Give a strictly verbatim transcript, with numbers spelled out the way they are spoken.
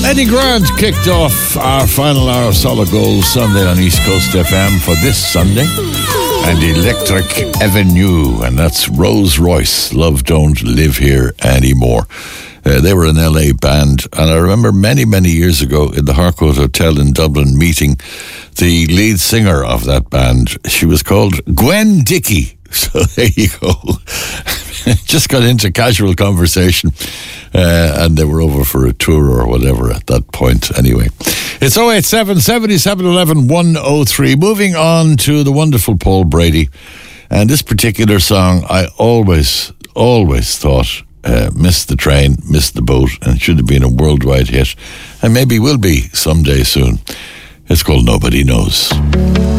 Eddie Grant kicked off our final hour of Solid Gold Sunday on East Coast F M for this Sunday. And Electric Avenue, and that's Rolls Royce, Love Don't Live Here Anymore. Uh, they were an L A band, and I remember many, many years ago in the Harcourt Hotel in Dublin meeting the lead singer of that band. She was called Gwen Dickey. So there you go. Just got into casual conversation, uh, and they were over for a tour or whatever at that point. Anyway, it's oh eight seven, seven seven one one, one oh three. Moving on to the wonderful Paul Brady. And this particular song, I always, always thought uh, missed the train, missed the boat, and should have been a worldwide hit. And maybe will be someday soon. It's called Nobody Knows.